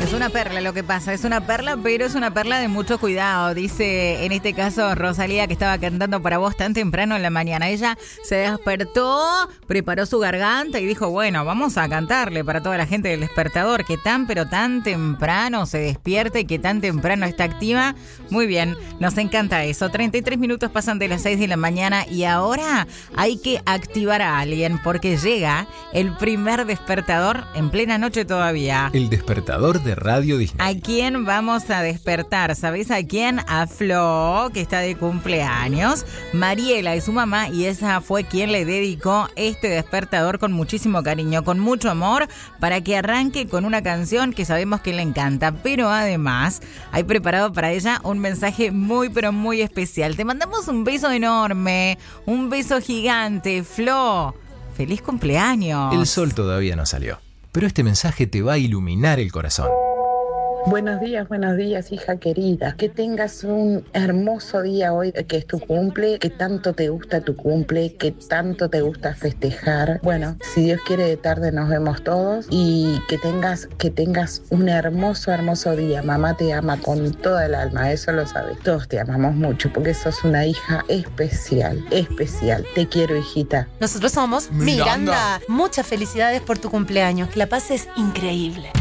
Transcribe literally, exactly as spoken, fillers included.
Es una perla lo que pasa, es una perla, pero es una perla de mucho cuidado. Dice, en este caso, Rosalía, que estaba cantando para vos tan temprano en la mañana. Ella se despertó, preparó su garganta y dijo, bueno, vamos a cantarle para toda la gente del despertador, que tan pero tan temprano se despierta y que tan temprano está activa. Muy bien, nos encanta eso. treinta y tres minutos pasan de las seis de la mañana y ahora hay que activar a alguien porque llega el primer despertador en plena noche todavía. El despertador de Radio Disney. ¿A quién vamos a despertar? ¿Sabéis a quién? A Flo, que está de cumpleaños. Mariela es su mamá y esa fue quien le dedicó este despertador con muchísimo cariño, con mucho amor, para que arranque con una canción que sabemos que le encanta. Pero además, hay preparado para ella un mensaje muy, pero muy especial. Te mandamos un beso enorme, un beso gigante, Flo. ¡Feliz cumpleaños! El sol todavía no salió, pero este mensaje te va a iluminar el corazón. Buenos días, buenos días, hija querida. Que tengas un hermoso día hoy, que es tu cumple, que tanto te gusta tu cumple, que tanto te gusta festejar. Bueno, si Dios quiere de tarde nos vemos todos y que tengas, que tengas un hermoso, hermoso día. Mamá te ama con toda el alma, eso lo sabes. Todos te amamos mucho porque sos una hija especial, especial. Te quiero, hijita. Nosotros somos Miranda. Miranda. Muchas felicidades por tu cumpleaños. Que la pases increíble.